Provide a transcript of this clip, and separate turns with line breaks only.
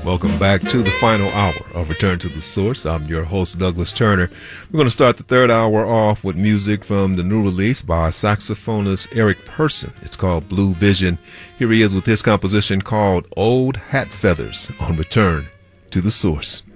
Welcome back to the final hour of Return to the Source. I'm your host, Douglas Turner. We're going to start the third hour off with music from the new release by saxophonist Eric Person. It's called Blue Vision. Here he is with his composition called Old Hat Feathers on Return to the Source.